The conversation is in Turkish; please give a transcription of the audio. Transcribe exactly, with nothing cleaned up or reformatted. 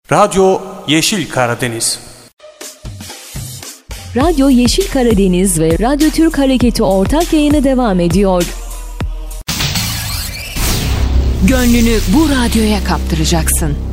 Radyo Yeşil Karadeniz. Radyo Yeşil Karadeniz ve Radyo Türk Hareketi ortak yayını devam ediyor. Gönlünü bu radyoya kaptıracaksın.